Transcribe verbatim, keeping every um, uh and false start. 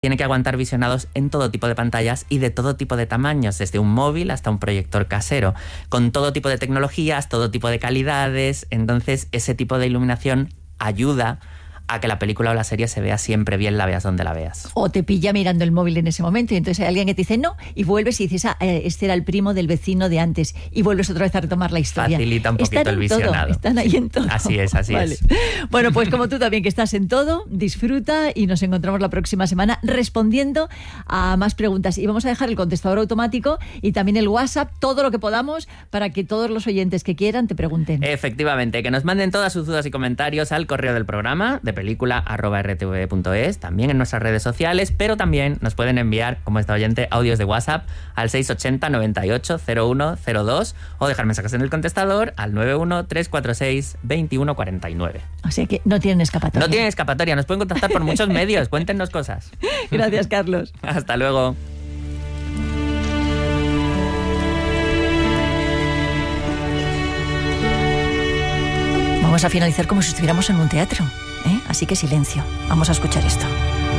tiene que aguantar visionados en todo tipo de pantallas y de todo tipo de tamaños, desde un móvil hasta un proyector casero, con todo tipo de tecnologías, todo tipo de calidades. Entonces, ese tipo de iluminación ayuda a que la película o la serie se vea siempre bien, la veas donde la veas. O te pilla mirando el móvil en ese momento y entonces hay alguien que te dice no, y vuelves y dices, ah, este era el primo del vecino de antes, y vuelves otra vez a retomar la historia. Facilita un poquito Están el visionado. Todo, están ahí en todo. Así es, así vale. es. Bueno, pues como tú también, que estás en todo, disfruta y nos encontramos la próxima semana respondiendo a más preguntas. Y vamos a dejar el contestador automático y también el WhatsApp, todo lo que podamos, para que todos los oyentes que quieran te pregunten. Efectivamente, que nos manden todas sus dudas y comentarios al correo del programa de película arroba r t v punto es, también en nuestras redes sociales, pero también nos pueden enviar, como esta oyente, audios de WhatsApp al seis ochenta noventa y ocho cero uno cero dos o dejar mensajes en el contestador al nueve uno tres cuatro seis veintiuno cuarenta y nueve. O sea que no tienen escapatoria. No tienen escapatoria, nos pueden contactar por muchos medios. Cuéntenos cosas. Gracias, Carlos. Hasta luego. Vamos a finalizar como si estuviéramos en un teatro, ¿eh? Así que silencio. Vamos a escuchar esto.